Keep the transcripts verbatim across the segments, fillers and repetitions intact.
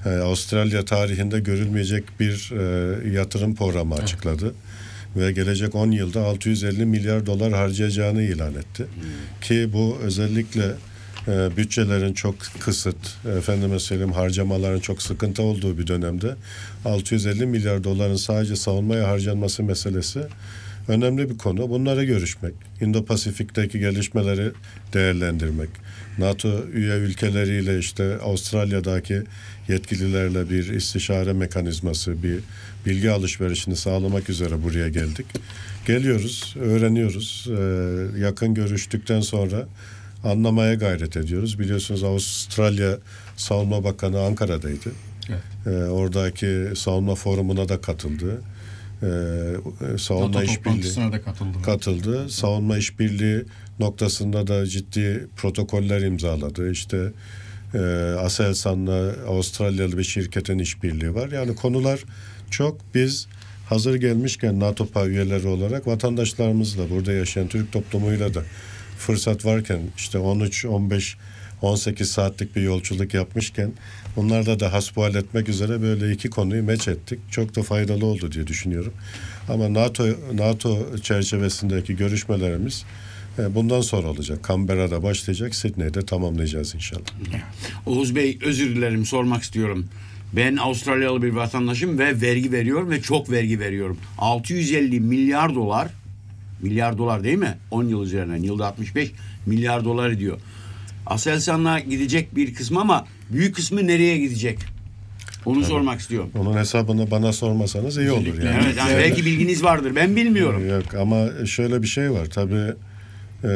e, Avustralya tarihinde görülmeyecek bir e, yatırım programı açıkladı. Evet. Ve gelecek on yılda altı yüz elli milyar dolar harcayacağını ilan etti. Hmm. Ki bu özellikle e, bütçelerin çok kısıt, efendime söyleyeyim harcamaların çok sıkıntı olduğu bir dönemde altı yüz elli milyar doların sadece savunmaya harcanması meselesi önemli bir konu. Bunları görüşmek, İndo-Pasifik'teki gelişmeleri değerlendirmek, NATO üye ülkeleriyle işte Avustralya'daki yetkililerle bir istişare mekanizması, bir bilgi alışverişini sağlamak üzere buraya geldik. Geliyoruz, öğreniyoruz. Ee, yakın görüştükten sonra anlamaya gayret ediyoruz. Biliyorsunuz Avustralya Savunma Bakanı Ankara'daydı. Evet. Ee, oradaki savunma forumuna da katıldı. Ee, savunma işbirliği da katıldı. katıldı. Savunma işbirliği noktasında da ciddi protokoller imzaladı. İşte e, Aselsan'la Avustralyalı bir şirketin işbirliği var. Yani konular çok. Biz hazır gelmişken NATO üyeleri olarak vatandaşlarımızla, burada yaşayan Türk toplumuyla da fırsat varken işte on üç, on beş, on sekiz saatlik bir yolculuk yapmışken bunlarda da hasbuhal etmek üzere böyle iki konuyu meç ettik. Çok da faydalı oldu diye düşünüyorum. Ama NATO NATO çerçevesindeki görüşmelerimiz bundan sonra olacak. Canberra'da başlayacak, Sydney'de tamamlayacağız inşallah. Oğuz Bey, özür dilerim, sormak istiyorum. Ben Avustralyalı bir vatandaşım ve vergi veriyorum ve çok vergi veriyorum. altı yüz elli milyar dolar, milyar dolar değil mi? on yıl üzerinden, yılda altmış beş milyar dolar ediyor. Aselsan'la gidecek bir kısmı ama büyük kısmı nereye gidecek? Onu evet. sormak istiyorum. Onun hesabını bana sormasanız iyi olur. Yani. Evet, yani belki bilginiz vardır. Ben bilmiyorum. Yok ama şöyle bir şey var. Tabii e,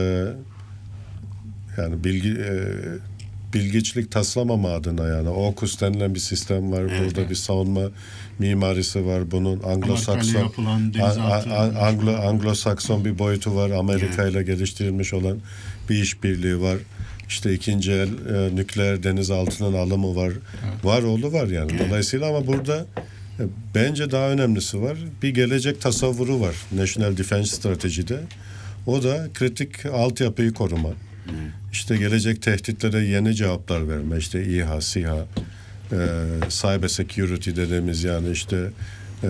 yani bilgi e, bilgiçlik taslamama adına yani AUKUS denilen bir sistem var. Evet, burada evet. bir savunma mimarisi var. Bunun Anglo-Sakson Anglo Anglo-Sakson bir boyutu var. Amerika ile evet. geliştirilmiş olan bir işbirliği var. İşte ikinci el e, nükleer denizaltının alımı var. Evet. Var oğlu var yani. Dolayısıyla ama burada e, bence daha önemlisi var. Bir gelecek tasavvuru var National Defense Strategy'de. O da kritik altyapıyı koruma. Hmm. İşte gelecek tehditlere yeni cevaplar verme. İşte İHA, SİHA, e, cyber security dediğimiz yani işte e,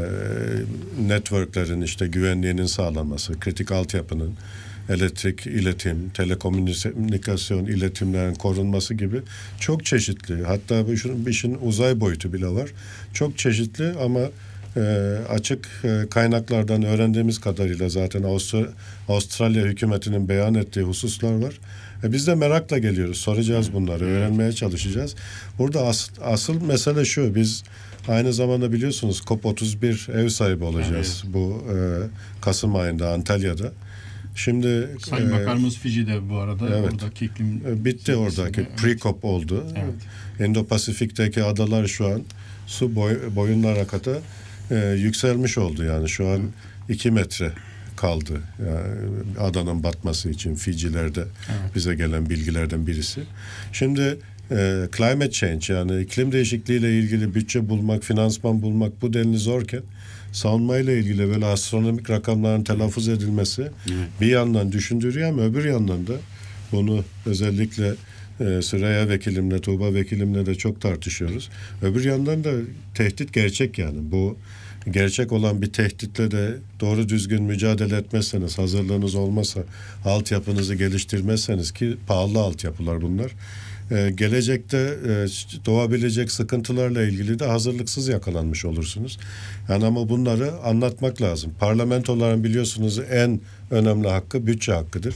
networklerin işte güvenliğinin sağlanması, kritik altyapının, elektrik, iletim, telekomünikasyon, iletimlerin korunması gibi çok çeşitli. Hatta bu işin, işin uzay boyutu bile var. Çok çeşitli ama e, açık e, kaynaklardan öğrendiğimiz kadarıyla zaten Avustra- Avustralya hükümetinin beyan ettiği hususlar var. E, biz de merakla geliyoruz. Soracağız bunları, öğrenmeye çalışacağız. Burada as, asıl mesele şu, biz aynı zamanda biliyorsunuz COP otuz bir ev sahibi olacağız. Evet. Bu e, Kasım ayında Antalya'da. Şimdi Sayın e, Bakanımız Fiji'de bu arada evet, oradaki iklim bitti, oradaki evet. pre-COP oldu. Evet. Indo-Pasifik'teki adalar şu an su boy, boyunlar hakata e, yükselmiş oldu yani şu an iki evet. metre kaldı. Yani adanın batması için Fiji'lerde evet. bize gelen bilgilerden birisi. Şimdi e, climate change yani iklim değişikliğiyle ilgili bütçe bulmak, finansman bulmak bu denli zorken savunmayla ilgili böyle astronomik rakamların telaffuz edilmesi evet. bir yandan düşündürüyor ama öbür yandan da bunu özellikle e, Süreyya Vekilimle, Tuğba Vekilimle de çok tartışıyoruz. Öbür yandan da tehdit gerçek yani. Bu gerçek olan bir tehditle de doğru düzgün mücadele etmezseniz, hazırlığınız olmasa, altyapınızı geliştirmezseniz ki pahalı altyapılar bunlar. Ee, gelecekte e, doğabilecek sıkıntılarla ilgili de hazırlıksız yakalanmış olursunuz. Yani ama bunları anlatmak lazım. Parlamentoların biliyorsunuz en önemli hakkı bütçe hakkıdır.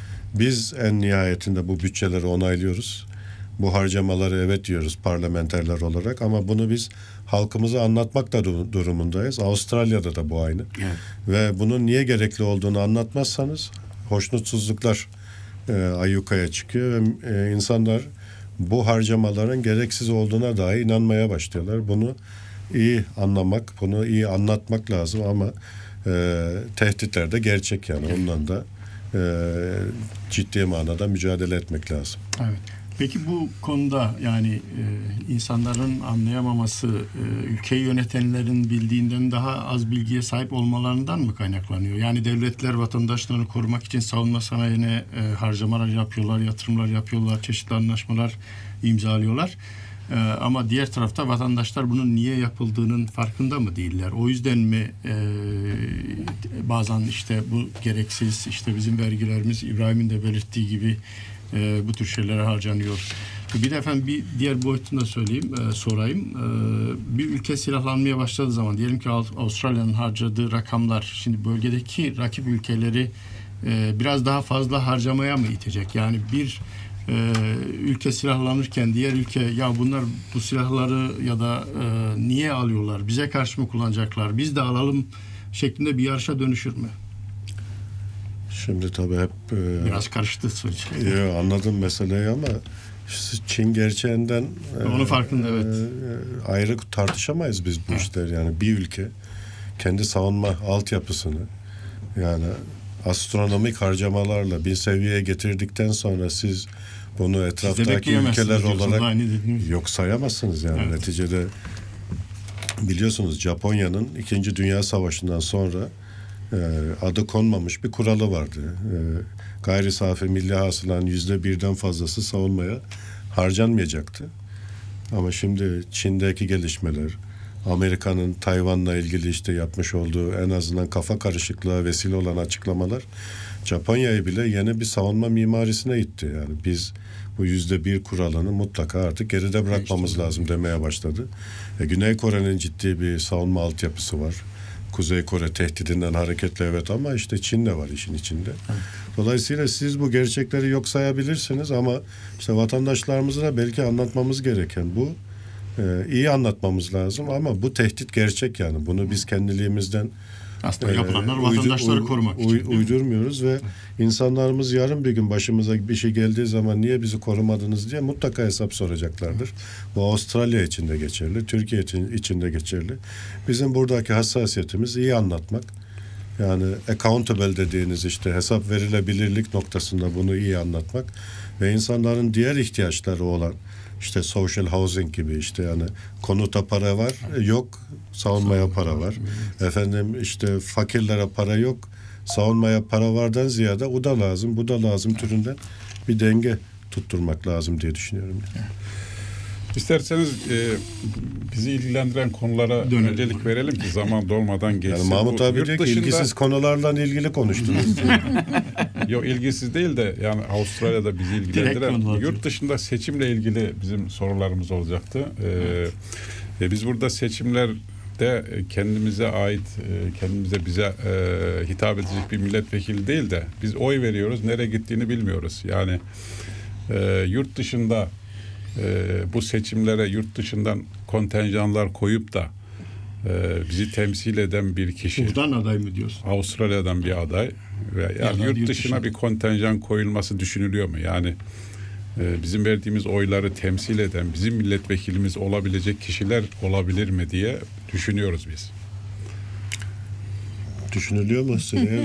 Biz en nihayetinde bu bütçeleri onaylıyoruz. Bu harcamaları evet diyoruz parlamenterler olarak ama bunu biz halkımıza anlatmak da durumundayız. Avustralya'da da bu aynı. Evet. Ve bunun niye gerekli olduğunu anlatmazsanız hoşnutsuzluklar e, ayyukaya çıkıyor ve e, insanlar bu harcamaların gereksiz olduğuna dahi inanmaya başlıyorlar. Bunu iyi anlamak, bunu iyi anlatmak lazım ama e, tehditler de gerçek yani. Ondan da e, ciddi manada mücadele etmek lazım. Evet. Peki bu konuda yani e, insanların anlayamaması, e, ülkeyi yönetenlerin bildiğinden daha az bilgiye sahip olmalarından mı kaynaklanıyor? Yani devletler vatandaşlarını korumak için savunma sanayine e, harcamalar yapıyorlar, yatırımlar yapıyorlar, çeşitli anlaşmalar imzalıyorlar. Ee, ama diğer tarafta vatandaşlar bunun niye yapıldığının farkında mı değiller? O yüzden mi e, bazen işte bu gereksiz, işte bizim vergilerimiz İbrahim'in de belirttiği gibi e, bu tür şeylere harcanıyor. Bir de efendim bir diğer boyutunu da söyleyeyim, e, sorayım. E, bir ülke silahlanmaya başladığı zaman, diyelim ki Avustralya'nın harcadığı rakamlar, şimdi bölgedeki rakip ülkeleri e, biraz daha fazla harcamaya mı itecek? Yani bir e, ülke silahlanırken diğer ülke, ya bunlar bu silahları ya da e, niye alıyorlar, bize karşı mı kullanacaklar, biz de alalım şeklinde bir yarışa dönüşür mü? Şimdi tabii hep... E, Biraz karıştı söyleyeceğim. Yo, anladım meseleyi ama işte Çin gerçeğinden Onun e, farkında, evet. E, ayrı tartışamayız biz bu evet. işler. Yani bir ülke kendi savunma altyapısını, yani astronomik harcamalarla bir seviyeye getirdikten sonra siz bunu etraftaki ülkeler olarak yok sayamazsınız yani. Evet. Neticede biliyorsunuz Japonya'nın İkinci Dünya Savaşı'ndan sonra e, adı konmamış bir kuralı vardı. E, gayri safi milli hasılanın yüzde birden fazlası savunmaya harcanmayacaktı. Ama şimdi Çin'deki gelişmeler, Amerika'nın Tayvan'la ilgili işte yapmış olduğu en azından kafa karışıklığa vesile olan açıklamalar Japonya'yı bile yeni bir savunma mimarisine itti. Yani biz bu yüzde bir kuralını mutlaka artık geride bırakmamız işte lazım demeye başladı. E, Güney Kore'nin ciddi bir savunma altyapısı var. Kuzey Kore tehdidinden hareketle evet, ama işte Çin de var işin içinde. Dolayısıyla siz bu gerçekleri yok sayabilirsiniz ama işte vatandaşlarımıza da belki anlatmamız gereken bu. Ee, iyi anlatmamız lazım ama bu tehdit gerçek yani. Bunu biz kendiliğimizden aslında yapılanlar e, vatandaşları uydur, korumak için. Uy, uydurmuyoruz ve insanlarımız yarın bir gün başımıza bir şey geldiği zaman niye bizi korumadınız diye mutlaka hesap soracaklardır. Bu Avustralya için de geçerli, Türkiye için de geçerli. Bizim buradaki hassasiyetimiz iyi anlatmak. Yani accountable dediğiniz işte hesap verilebilirlik noktasında bunu iyi anlatmak ve insanların diğer ihtiyaçları olan işte social housing gibi, işte yani konuta para var yok, savunmaya para var. Efendim işte fakirlere para yok, savunmaya para vardan ziyade o da lazım, bu da lazım türünden bir denge tutturmak lazım diye düşünüyorum. İsterseniz e, bizi ilgilendiren konulara Dönelim. öncelik verelim ki zaman dolmadan geçsin. Yani Mahmut abi diyor ki dışında... ilgisiz konularla ilgili konuştunuz. Yok, ilgisiz değil de yani Avustralya'da bizi ilgilendiren yurt dışında seçimle ilgili bizim sorularımız olacaktı. Ee, evet. e, biz burada seçimlerde kendimize ait, kendimize bize e, hitap edecek bir milletvekili değil de biz oy veriyoruz, nereye gittiğini bilmiyoruz. Yani e, yurt dışında Ee, bu seçimlere yurt dışından kontenjanlar koyup da e, bizi temsil eden bir kişi. Buradan aday mı diyorsun? Avustralya'dan bir aday ve yani, yani yurt, yurt dışına dışında bir kontenjan koyulması düşünülüyor mu? Yani e, bizim verdiğimiz oyları temsil eden, bizim milletvekilimiz olabilecek kişiler olabilir mi diye düşünüyoruz biz. Düşünülüyor mu?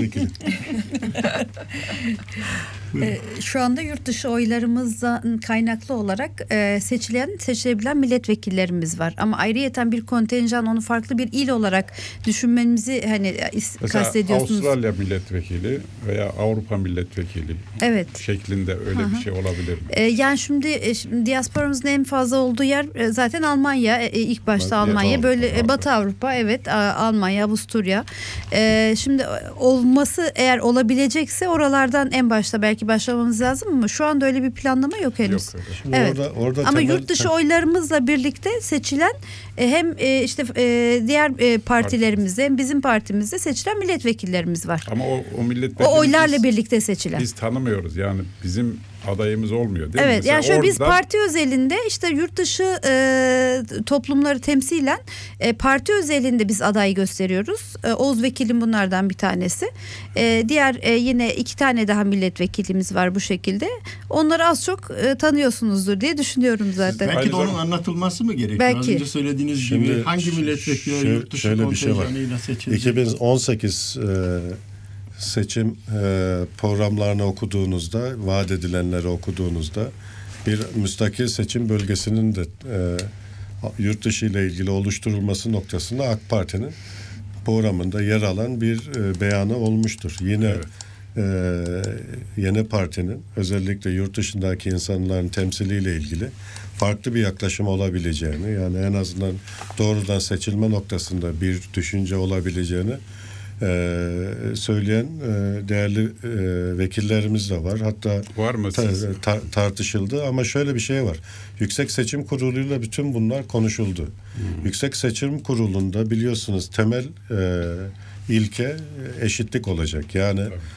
e, şu anda yurt dışı oylarımızdan kaynaklı olarak e, seçilen, seçilebilen milletvekillerimiz var. Ama ayrıyeten bir kontenjan, onu farklı bir il olarak düşünmemizi hani kastediyorsunuz. Avustralya milletvekili veya Avrupa milletvekili evet. şeklinde öyle Hı-hı. bir şey olabilir mi? E, yani şimdi, e, şimdi diasporamızın en fazla olduğu yer e, zaten Almanya. E, ilk başta Almanya. Almanya. Böyle Avrupa. Batı Avrupa, evet, Almanya, Avusturya. E, Şimdi olması, eğer olabilecekse oralardan en başta belki başlamamız lazım ama şu anda öyle bir planlama yok henüz. Yok, evet. Orada, orada ama temel... yurt dışı oylarımızla birlikte seçilen hem işte diğer partilerimizde hem bizim partimizde seçilen milletvekillerimiz var. Ama o, o milletvekilleri o oylarla biz, birlikte seçilen. Biz tanımıyoruz yani, bizim adayımız olmuyor değil evet, mi? Evet, yani şöyle oradan... biz parti özelinde işte yurt dışı e, toplumları temsilen e, parti özelinde biz aday gösteriyoruz. E, Oğuz Vekil'in bunlardan bir tanesi. E, diğer e, yine iki tane daha milletvekilimiz var bu şekilde. Onları az çok e, tanıyorsunuzdur diye düşünüyorum zaten. Belki de onun anlatılması mı gerekiyor? Belki. Az önce söylediğiniz Şimdi, gibi hangi milletvekili şö- yurt dışı kontenjanıyla şey seçilecek? iki bin on sekiz e, seçim e, programlarını okuduğunuzda, vaat edilenleri okuduğunuzda bir müstakil seçim bölgesinin de e, yurt dışı ile ilgili oluşturulması noktasında AK Parti'nin programında yer alan bir e, beyanı olmuştur. Yine e, yeni partinin özellikle yurt dışındaki insanların temsiliyle ilgili farklı bir yaklaşım olabileceğini, yani en azından doğrudan seçilme noktasında bir düşünce olabileceğini e, söyleyen e, değerli e, vekillerimiz de var. Hatta var mı ta, ta, tartışıldı ama şöyle bir şey var. Yüksek Seçim Kurulu'yla bütün bunlar konuşuldu. Hmm. Yüksek Seçim Kurulu'nda biliyorsunuz temel e, ilke eşitlik olacak. Yani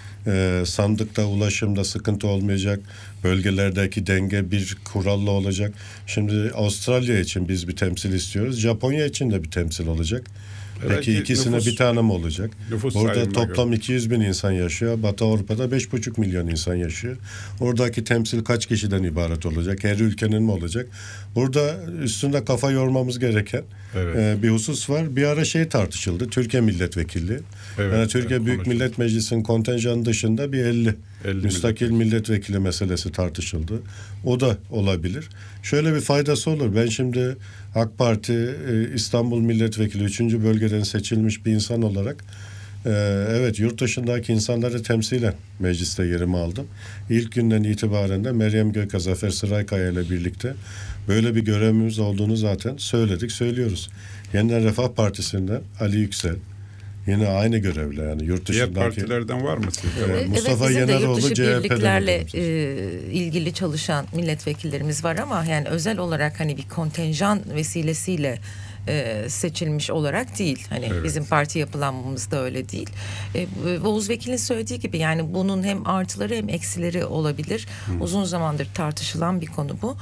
e, sandıkta ulaşımda sıkıntı olmayacak. Bölgelerdeki denge bir kuralla olacak. Şimdi Avustralya için biz bir temsil istiyoruz. Japonya için de bir temsil olacak. Peki Belki ikisine nüfus, bir tane mi olacak? Burada toplam göre. iki yüz bin insan yaşıyor. Batı Avrupa'da beş buçuk milyon insan yaşıyor. Oradaki temsil kaç kişiden ibaret olacak? Her ülkenin mi olacak? Burada üstünde kafa yormamız gereken evet. e, bir husus var. Bir ara şey tartışıldı. Türkiye milletvekilliği. Evet, yani Türkiye evet, Büyük konuşalım. Millet Meclisi'nin kontenjanı dışında bir elli, elli müstakil milletvekili meselesi tartışıldı. O da olabilir. Şöyle bir faydası olur. Ben şimdi AK Parti e, İstanbul Milletvekili üçüncü bölgeden seçilmiş bir insan olarak e, evet yurt dışındaki insanları temsilen mecliste yerimi aldım. İlk günden itibaren de Meryem Gökhan, Zafer Sıraykaya ile birlikte böyle bir görevimiz olduğunu zaten söyledik, söylüyoruz. Yeniden Refah Partisi'nden Ali Yüksel yine aynı görevle, yani yurt dışındaki. Diğer partilerden var mı sizde? Evet, Mustafa evet, Yeneroğlu C H P'den. birliklerle e, ilgili çalışan milletvekillerimiz var ama yani özel olarak hani bir kontenjan vesilesiyle e, seçilmiş olarak değil. Hani evet. Bizim parti yapılanmamız da öyle değil. E, Oğuz Vekil'in söylediği gibi yani bunun hem artıları hem eksileri olabilir. Hı. Uzun zamandır tartışılan bir konu bu.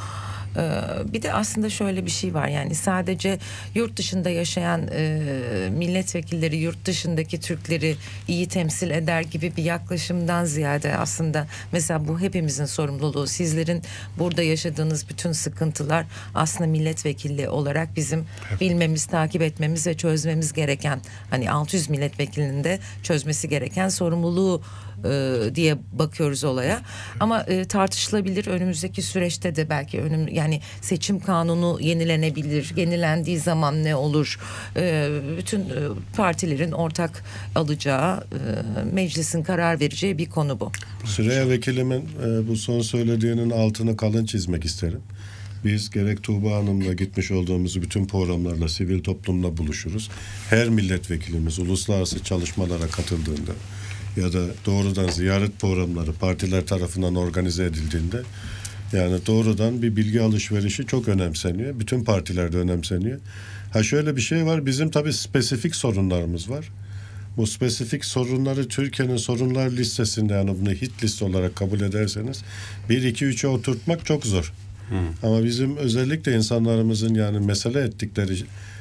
Bir de aslında şöyle bir şey var, yani sadece yurt dışında yaşayan e, milletvekilleri yurt dışındaki Türkleri iyi temsil eder gibi bir yaklaşımdan ziyade aslında mesela bu hepimizin sorumluluğu. Sizlerin burada yaşadığınız bütün sıkıntılar aslında milletvekili olarak bizim bilmemiz, takip etmemiz ve çözmemiz gereken, hani altı yüz milletvekilinin de çözmesi gereken sorumluluğu e, diye bakıyoruz olaya. Ama e, tartışılabilir, önümüzdeki süreçte de belki önüm yani seçim kanunu yenilenebilir. Yenilendiği zaman ne olur? E, bütün e, partilerin ortak alacağı, e, meclisin karar vereceği bir konu bu. Süreyya Vekilimin e, bu son söylediğinin altını kalın çizmek isterim. Biz gerek Tuğba Hanım'la gitmiş olduğumuz bütün programlarla sivil toplumla buluşuruz. Her milletvekilimiz uluslararası çalışmalara katıldığında ya da doğrudan ziyaret programları partiler tarafından organize edildiğinde yani doğrudan bir bilgi alışverişi çok önemseniyor. Bütün partilerde önemseniyor. Ha şöyle bir şey var, bizim tabii spesifik sorunlarımız var. Bu spesifik sorunları Türkiye'nin sorunlar listesinde, yani bunu hit liste olarak kabul ederseniz bir, iki, üçe oturtmak çok zor. Hı. Ama bizim özellikle insanlarımızın yani mesele ettikleri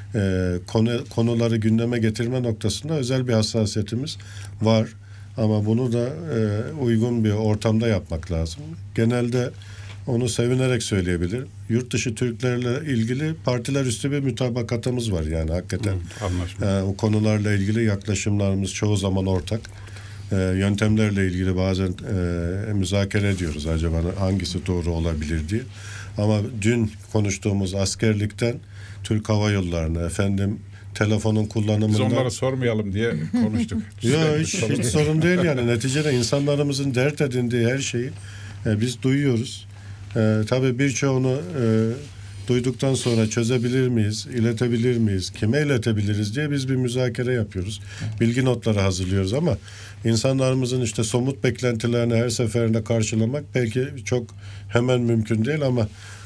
e, konu, konuları gündeme getirme noktasında özel bir hassasiyetimiz var. Ama bunu da e, uygun bir ortamda yapmak lazım. Genelde onu sevinerek söyleyebilirim. Yurt dışı Türklerle ilgili partiler üstü bir mütabakatımız var yani hakikaten. Hı, e, o konularla ilgili yaklaşımlarımız çoğu zaman ortak. E, yöntemlerle ilgili bazen e, müzakere ediyoruz acaba hangisi doğru olabilir diye. Ama dün konuştuğumuz askerlikten Türk Hava Yolları'na, efendim telefonun kullanımından... Biz onlara sormayalım diye konuştuk. Yok hiç, hiç sorun değil yani. Neticede insanlarımızın dert edindiği her şeyi e, biz duyuyoruz. E, tabii birçoğunu e, duyduktan sonra çözebilir miyiz, iletebilir miyiz, kime iletebiliriz diye biz bir müzakere yapıyoruz. Bilgi notları hazırlıyoruz ama insanlarımızın işte somut beklentilerini her seferinde karşılamak belki çok hemen mümkün değil ama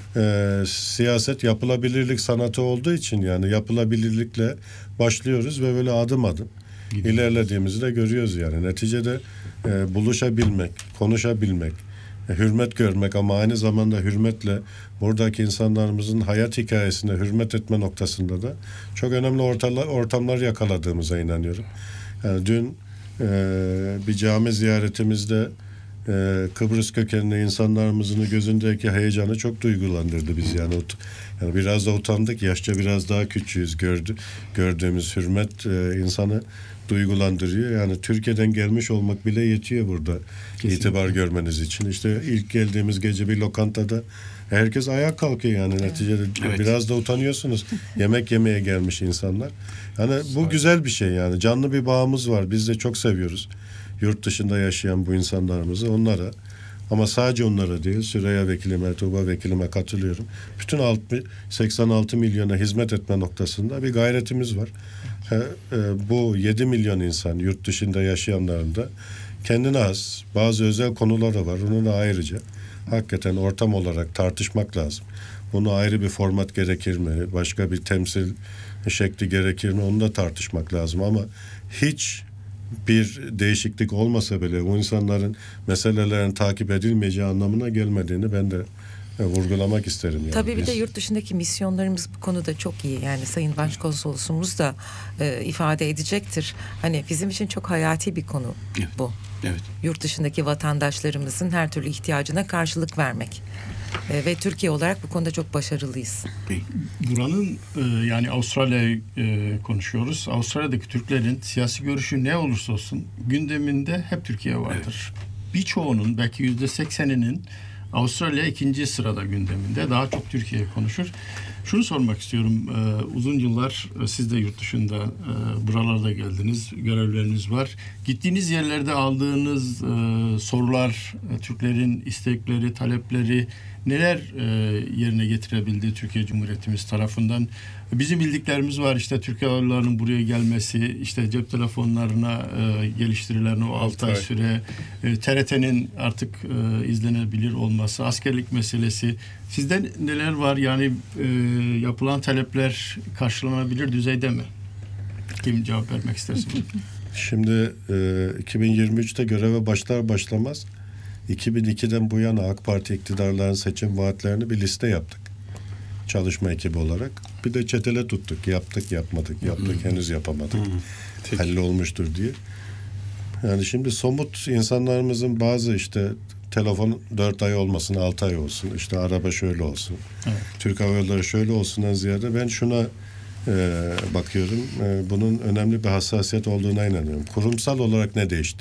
e, siyaset yapılabilirlik sanatı olduğu için yani yapılabilirlikle başlıyoruz ve böyle adım adım Gidiyoruz. ilerlediğimizi de görüyoruz yani. Neticede e, buluşabilmek, konuşabilmek, e, hürmet görmek ama aynı zamanda hürmetle buradaki insanlarımızın hayat hikayesine hürmet etme noktasında da çok önemli ortalar, ortamlar yakaladığımıza inanıyorum. Yani dün e, bir cami ziyaretimizde Ee, Kıbrıs kökenli insanlarımızın gözündeki heyecanı çok duygulandırdı biz yani. Yani biraz da utandık, yaşça biraz daha küçüğüz, gördü gördüğümüz hürmet e, insanı duygulandırıyor. Yani Türkiye'den gelmiş olmak bile yetiyor burada. Kesinlikle. İtibar görmeniz için. İşte ilk geldiğimiz gece bir lokantada herkes ayağa kalkıyor yani neticede evet. Biraz da utanıyorsunuz. Yemek yemeye gelmiş insanlar. Yani bu güzel bir şey yani. Canlı bir bağımız var. Biz de çok seviyoruz. yurt dışında yaşayan bu insanlarımızı onlara, ama sadece onlara değil, Süreyya Vekilime, Tuğba Vekilime katılıyorum. Bütün seksen altı milyona hizmet etme noktasında bir gayretimiz var. He, e, bu yedi milyon insan yurt dışında yaşayanların da kendine has bazı özel konuları var. Onu da ayrıca hakikaten ortam olarak tartışmak lazım. Bunu ayrı bir format gerekir mi? Başka bir temsil şekli gerekir mi? Onu da tartışmak lazım ama hiç bir değişiklik olmasa bile o insanların meselelerin takip edilmeyeceği anlamına gelmediğini ben de e, vurgulamak isterim. Yani. Tabii bir Biz, de yurt dışındaki misyonlarımız bu konuda çok iyi. Yani Sayın Başkonsolosumuz da e, ifade edecektir. Hani bizim için çok hayati bir konu evet. bu. Evet. Yurt dışındaki vatandaşlarımızın her türlü ihtiyacına karşılık vermek. E, ve Türkiye olarak bu konuda çok başarılıyız. Buranın e, yani Avustralya'yı e, konuşuyoruz. Avustralya'daki Türklerin siyasi görüşü ne olursa olsun gündeminde hep Türkiye vardır. Evet. Birçoğunun belki yüzde sekseninin Avustralya ikinci sırada gündeminde. Daha çok Türkiye konuşur. Şunu sormak istiyorum. Ee, uzun yıllar siz de yurt dışında e, buralarda geldiniz. Görevleriniz var. Gittiğiniz yerlerde aldığınız e, sorular, e, Türklerin istekleri, talepleri neler e, yerine getirebildi Türkiye Cumhuriyetimiz tarafından? Bizim bildiklerimiz var. İşte Türk Hava Yolları'nın buraya gelmesi, işte cep telefonlarına e, geliştirilen o altı ay süre, e, T R T'nin artık e, izlenebilir olması, askerlik meselesi. Sizden neler var? Yani e, yapılan talepler karşılanabilir düzeyde mi? Kim cevap vermek istersin? Şimdi e, iki bin yirmi üçte göreve başlar başlamaz iki bin ikiden bu yana AK Parti iktidarlarının seçim vaatlerini bir liste yaptık. Çalışma ekibi olarak. Bir de çetele tuttuk. Yaptık, yapmadık. Yaptık, henüz yapamadık. Hallolmuştur diye. Yani şimdi somut insanlarımızın bazı işte telefon dört ay olmasın, altı ay olsun. İşte araba şöyle olsun. Evet. Türk Hava Yolları şöyle olsundan ziyade ben şuna e, bakıyorum. E, bunun önemli bir hassasiyet olduğuna inanıyorum. Kurumsal olarak ne değişti?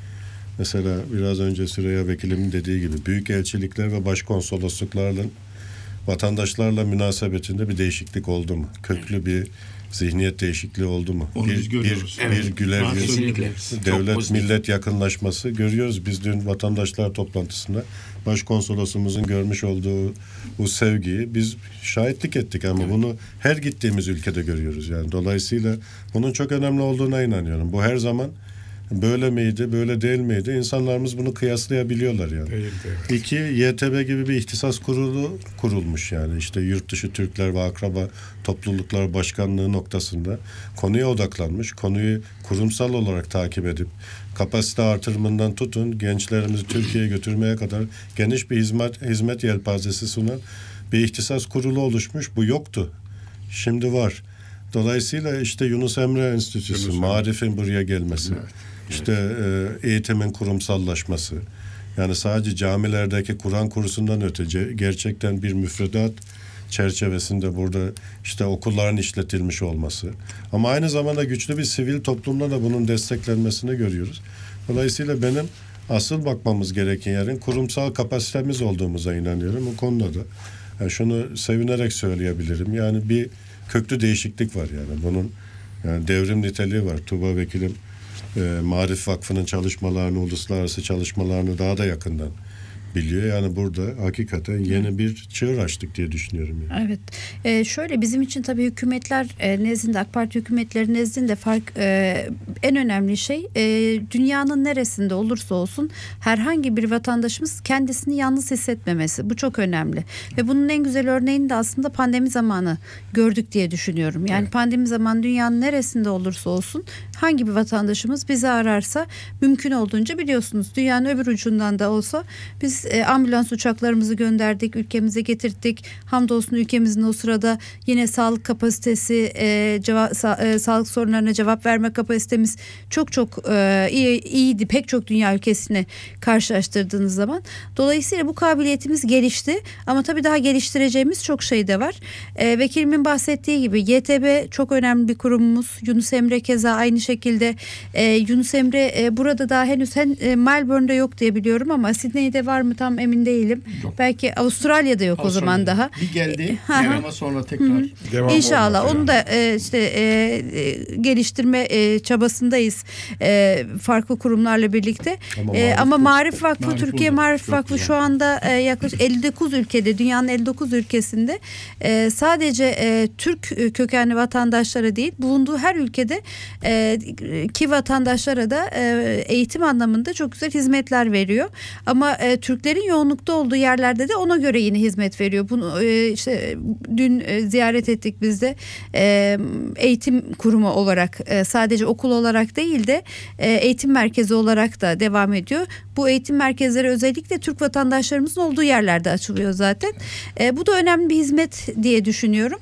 Mesela biraz önce Süreyya Vekilimin dediği gibi büyükelçilikler ve başkonsolosluklarla vatandaşlarla münasebetinde bir değişiklik oldu mu? Köklü bir zihniyet değişikliği oldu mu? Onu bir, biz görüyoruz. Bir, evet. bir güler yüz, devlet millet yakınlaşması görüyoruz. Biz dün vatandaşlar toplantısında başkonsolosumuzun görmüş olduğu bu sevgiyi biz şahitlik ettik ama evet. Bunu her gittiğimiz ülkede görüyoruz. Yani dolayısıyla bunun çok önemli olduğuna inanıyorum. Bu her zaman böyle miydi, böyle değil miydi? İnsanlarımız bunu kıyaslayabiliyorlar yani. Değil, evet. İki, Y T B gibi bir ihtisas kurulu kurulmuş yani. İşte yurt dışı Türkler ve akraba topluluklar başkanlığı noktasında konuya odaklanmış. Konuyu kurumsal olarak takip edip kapasite artırımından tutun gençlerimizi Türkiye'ye götürmeye kadar geniş bir hizmet hizmet yelpazesi sunan bir ihtisas kurulu oluşmuş. Bu yoktu. Şimdi var. Dolayısıyla işte Yunus Emre Enstitüsü, Marif'in buraya gelmesi, evet, işte evet. E, eğitimin kurumsallaşması, yani sadece camilerdeki Kur'an kursundan öte gerçekten bir müfredat çerçevesinde burada işte okulların işletilmiş olması. Ama aynı zamanda güçlü bir sivil toplumda da bunun desteklenmesini görüyoruz. Dolayısıyla benim asıl bakmamız gereken yerin kurumsal kapasitemiz olduğumuza inanıyorum. Bu konuda da yani şunu sevinerek söyleyebilirim. Yani bir köklü değişiklik var yani. Bunun yani devrim niteliği var. Tuğba Vekilim e, Marif Vakfı'nın çalışmalarını, uluslararası çalışmalarını daha da yakından biliyor. Yani burada hakikaten yeni bir çığır açtık diye düşünüyorum. Yani. Evet. Ee, şöyle bizim için tabii hükümetler e, nezdinde, AK Parti hükümetleri nezdinde fark e, en önemli şey e, dünyanın neresinde olursa olsun herhangi bir vatandaşımız kendisini yalnız hissetmemesi. Bu çok önemli. Ve bunun en güzel örneğini de aslında pandemi zamanı gördük diye düşünüyorum. Yani evet. Pandemi zamanı dünyanın neresinde olursa olsun hangi bir vatandaşımız bizi ararsa mümkün olduğunca biliyorsunuz dünyanın öbür ucundan da olsa biz e, ambulans uçaklarımızı gönderdik, ülkemize getirttik. Hamdolsun ülkemizin o sırada yine sağlık kapasitesi, e, ceva- sa- e, sağlık sorunlarına cevap verme kapasitemiz çok çok e, iyi, iyiydi. Pek çok dünya ülkesine karşılaştırdığınız zaman. Dolayısıyla bu kabiliyetimiz gelişti. Ama tabii daha geliştireceğimiz çok şey de var. E, vekilimin bahsettiği gibi Y T B çok önemli bir kurumumuz. Yunus Emre keza aynı şekilde e, Yunus Emre e, burada daha henüz hen, e, Melbourne'de yok diye biliyorum ama Sydney'de var mı tam emin değilim. Yok. Belki Avustralya'da yok Avustralya. O zaman daha. Bir geldi ama sonra tekrar. İnşallah onu da e, işte e, e, geliştirme e, çabasındayız e, farklı kurumlarla birlikte. Ama, e, Marif, ama Marif Vakfı, Marif Türkiye Marif Vakfı güzel. Şu anda e, yaklaşık elli dokuz ülkede, dünyanın elli dokuz ülkesinde e, sadece e, Türk kökenli vatandaşlara değil, bulunduğu her ülkede e, ki vatandaşlara da e, eğitim anlamında çok güzel hizmetler veriyor. Ama e, Türklerin yoğunlukta olduğu yerlerde de ona göre yine hizmet veriyor. Bunu e, işte dün e, ziyaret ettik biz de e, eğitim kurumu olarak e, sadece okul olarak değil de e, eğitim merkezi olarak da devam ediyor. Bu eğitim merkezleri özellikle Türk vatandaşlarımızın olduğu yerlerde açılıyor zaten. E, bu da önemli bir hizmet diye düşünüyorum.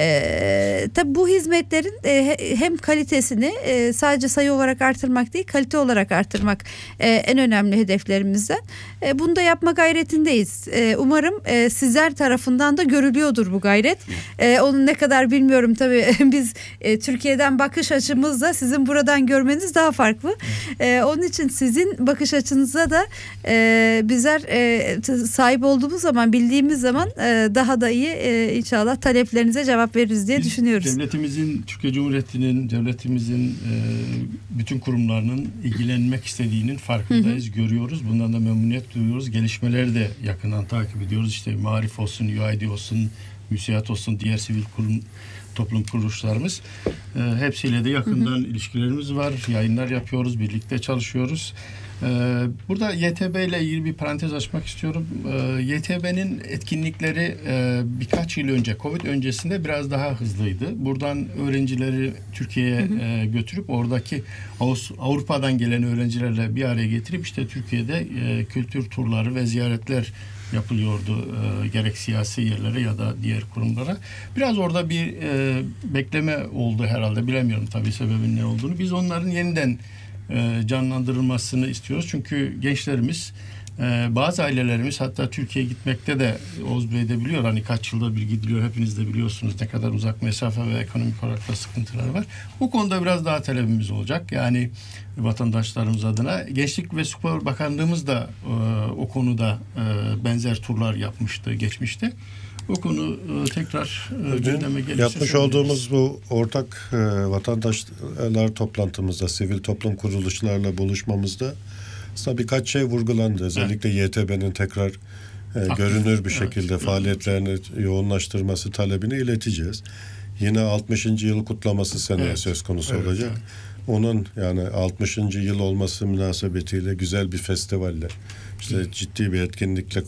E, tabii bu hizmetlerin e, hem kalitesini e, sadece sayı olarak artırmak değil, kalite olarak artırmak e, en önemli hedeflerimizden. E, bunu da yapma gayretindeyiz. E, umarım e, sizler tarafından da görülüyordur bu gayret. E, onun ne kadar bilmiyorum tabii. Biz e, Türkiye'den bakış açımızla sizin buradan görmeniz daha farklı. E, onun için sizin bakış açınıza da e, bizler e, sahip olduğumuz zaman, bildiğimiz zaman e, daha da iyi e, inşallah taleplerinize cevap veririz diye Biz düşünüyoruz. Devletimizin, Türkiye Cumhuriyeti'nin, devletimizin e, bütün kurumlarının ilgilenmek istediğinin farkındayız, hı hı. görüyoruz. Bundan da memnuniyet duyuyoruz. Gelişmeleri de yakından takip ediyoruz. İşte Marif olsun, U I D olsun, MÜSİAD olsun, diğer sivil kurum, toplum kuruluşlarımız. E, hepsiyle de yakından hı hı. ilişkilerimiz var. Yayınlar yapıyoruz, birlikte çalışıyoruz. Ee, burada Y T B ile ilgili bir parantez açmak istiyorum. Ee, Y T B'nin etkinlikleri e, birkaç yıl önce, Covid öncesinde biraz daha hızlıydı. Buradan öğrencileri Türkiye'ye e, götürüp oradaki Avrupa'dan gelen öğrencilerle bir araya getirip işte Türkiye'de e, kültür turları ve ziyaretler yapılıyordu. E, gerek siyasi yerlere ya da diğer kurumlara. Biraz orada bir e, bekleme oldu herhalde. Bilemiyorum tabii sebebin ne olduğunu. Biz onların yeniden canlandırılmasını istiyoruz. Çünkü gençlerimiz, bazı ailelerimiz hatta Türkiye'ye gitmekte de Oğuz Bey de biliyor. Hani kaç yılda bir gidiliyor. Hepiniz de biliyorsunuz ne kadar uzak mesafe ve ekonomik olarak da sıkıntılar var. Bu konuda biraz daha talebimiz olacak. Yani vatandaşlarımız adına. Gençlik ve Spor Bakanlığımız da o konuda benzer turlar yapmıştı geçmişte. O konu e, tekrar e, gündeme gelirse yapmış olduğumuz bu ortak e, vatandaşlar toplantımızda, sivil toplum kuruluşlarla buluşmamızda aslında birkaç şey vurgulandı. Özellikle evet. Y T B'nin tekrar e, görünür bir şekilde evet. faaliyetlerini yoğunlaştırması talebini ileteceğiz. Yine altmışıncı yıl kutlaması seneye evet. söz konusu evet, olacak. Evet. Onun yani altmışıncı yıl olması münasebetiyle güzel bir festivalle, işte Hı. ciddi bir etkinlikle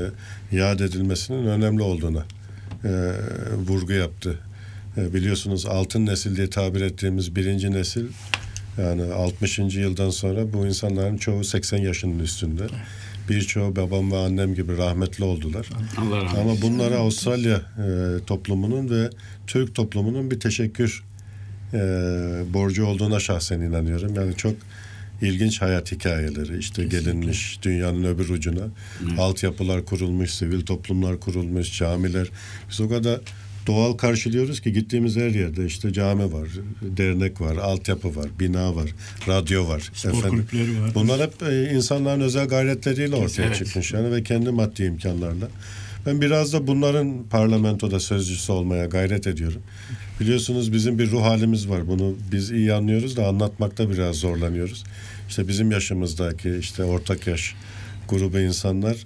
e, yad edilmesinin önemli olduğuna e, vurgu yaptı. E, biliyorsunuz altın nesil diye tabir ettiğimiz birinci nesil, yani altmışıncı yıldan sonra bu insanların çoğu seksen yaşının üstünde. Birçoğu babam ve annem gibi rahmetli oldular. Allah rahmet. Ama bunlara Avustralya e, toplumunun ve Türk toplumunun bir teşekkür e, borcu olduğuna şahsen inanıyorum. Yani çok ilginç hayat hikayeleri, işte kesinlikle. Gelinmiş dünyanın öbür ucuna, evet. altyapılar kurulmuş, sivil toplumlar kurulmuş, camiler. Biz o kadar doğal karşılıyoruz ki gittiğimiz her yerde işte cami var, dernek var, altyapı var, bina var, radyo var. Spor efendim. kulüpleri var. Bunlar hep e, insanların özel gayretleriyle ortaya evet. çıkmış yani ve kendi maddi imkanlarla. Ben biraz da bunların parlamentoda sözcüsü olmaya gayret ediyorum. Biliyorsunuz bizim bir ruh halimiz var. Bunu biz iyi anlıyoruz da anlatmakta biraz zorlanıyoruz. İşte bizim yaşımızdaki işte ortak yaş grubu insanlar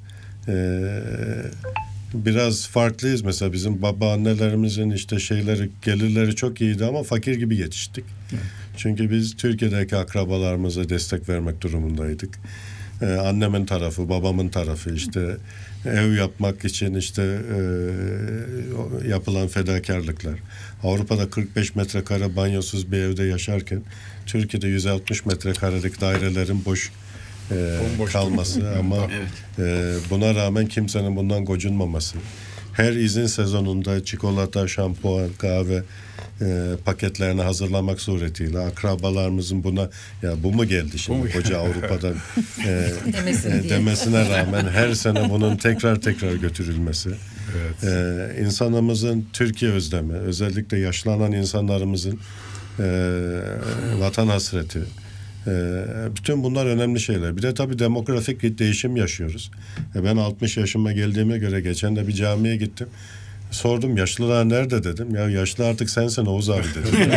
eee biraz farklıyız. Mesela bizim babaannelerimizin işte şeyleri, gelirleri çok iyiydi ama fakir gibi yetiştik. Evet. Çünkü biz Türkiye'deki akrabalarımıza destek vermek durumundaydık. Ee, annemin tarafı, babamın tarafı işte ev yapmak için işte e, yapılan fedakarlıklar. Avrupa'da kırk beş metrekare banyosuz bir evde yaşarken Türkiye'de yüz altmış metrekarelik dairelerin boş E, kalması ama evet. e, buna rağmen kimsenin bundan gocunmaması. Her izin sezonunda çikolata, şampuan, kahve e, paketlerini hazırlamak suretiyle akrabalarımızın buna ya bu mu geldi şimdi koca Avrupa'dan e, e, demesine rağmen her sene bunun tekrar tekrar götürülmesi. Evet. E, insanımızın Türkiye özlemi, özellikle yaşlanan insanlarımızın e, vatan hasreti. E, bütün bunlar önemli şeyler. Bir de tabii demografik bir değişim yaşıyoruz. E, ben altmış yaşıma geldiğime göre geçen de bir camiye gittim. Sordum yaşlılar nerede dedim. Ya yaşlı artık sensin Oğuz abi dedim.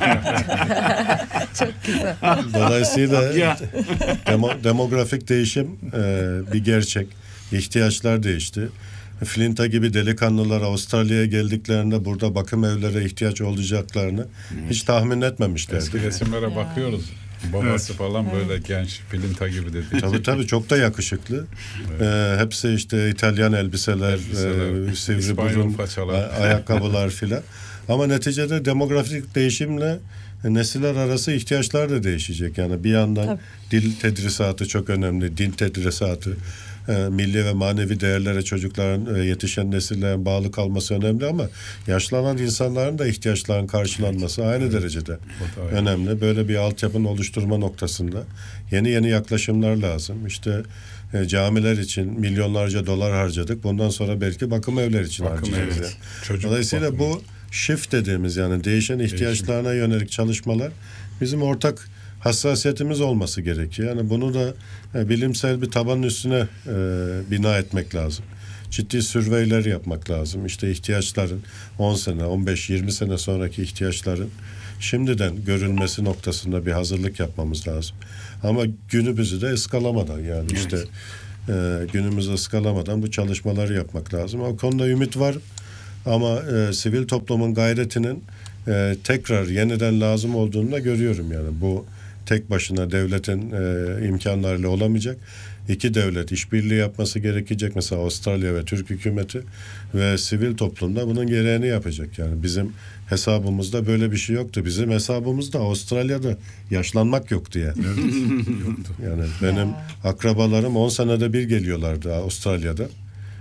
Çok güzel. Dolayısıyla demo, demografik değişim e, bir gerçek. İhtiyaçlar değişti. Flinta gibi delikanlılar Avustralya'ya geldiklerinde burada bakım evlere ihtiyaç olacaklarını evet. hiç tahmin etmemişlerdi. Eski resimlere ya. bakıyoruz. Babası evet. falan böyle evet. genç Flinta gibi dedi. Tabii tabii çok da yakışıklı. Evet. Ee, hepsi işte İtalyan elbiseler, elbiseler e, sivri burun, ayakkabılar filan. Ama neticede demografik değişimle nesiller arası ihtiyaçlar da değişecek. Yani bir yandan tabii. dil tedrisatı çok önemli, din tedrisatı, e, milli ve manevi değerlere çocukların, e, yetişen nesillerin bağlı kalması önemli ama yaşlanan insanların da ihtiyaçların karşılanması evet. aynı evet. derecede önemli. Böyle bir altyapının oluşturma noktasında yeni yeni yaklaşımlar lazım. İşte e, camiler için milyonlarca dolar harcadık. Bundan sonra belki bakım evler için bakım harcayacağız. Evet. Yani. Dolayısıyla bakım. bu shift dediğimiz yani değişen ihtiyaçlarına Değişim. yönelik çalışmalar bizim ortak hassasiyetimiz olması gerekiyor. Yani bunu da e, bilimsel bir tabanın üstüne e, bina etmek lazım. Ciddi sürveyler yapmak lazım. İşte ihtiyaçların on sene, on beş yirmi sene sonraki ihtiyaçların şimdiden görülmesi noktasında bir hazırlık yapmamız lazım. Ama günümüzü de ıskalamadan yani evet. işte e, günümüzü ıskalamadan bu çalışmaları yapmak lazım. O konuda ümit var. Ama e, sivil toplumun gayretinin e, tekrar yeniden lazım olduğunu da görüyorum yani. Bu tek başına devletin e, imkanlarıyla olamayacak. İki devlet işbirliği yapması gerekecek. Mesela Avustralya ve Türk hükümeti ve sivil toplumda bunun gereğini yapacak. Yani bizim hesabımızda böyle bir şey yoktu. Bizim hesabımızda Avustralya'da yaşlanmak yoktu yani. Evet. Yani benim akrabalarım on senede bir geliyorlardı Avustralya'da.